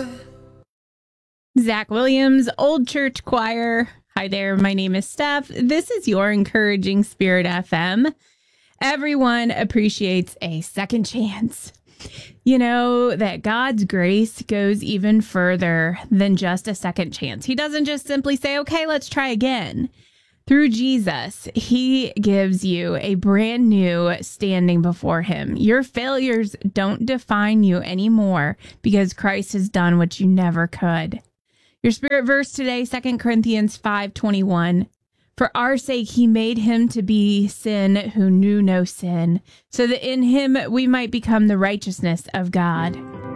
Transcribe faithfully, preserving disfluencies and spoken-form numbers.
boy. Zach Williams, Old Church Choir. Hi there, my name is Steph. This is your Encouraging Spirit F M. Everyone appreciates a second chance. You know that God's grace goes even further than just a second chance. He doesn't just simply say, okay, let's try again. Through Jesus, he gives you a brand new standing before him. Your failures don't define you anymore because Christ has done what you never could. Your spirit verse today, Second Corinthians five twenty-one. For our sake, he made him to be sin who knew no sin, so that in him we might become the righteousness of God.